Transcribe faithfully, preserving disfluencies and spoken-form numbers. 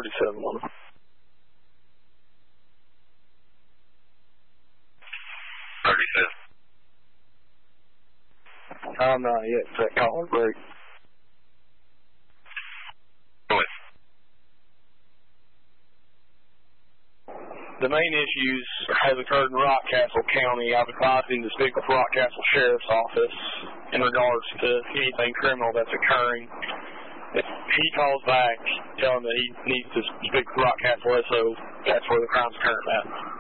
thirty-seven on him. thirty-seven. I'm not yet. That call break. Go ahead. The main issues has occurred in Rockcastle County. I've advised him to speak with Rockcastle Sheriff's Office in regards to anything criminal that's occurring. If he calls back, tell him that he needs to speak with Rockcastle S O, that's where the crime's currently at.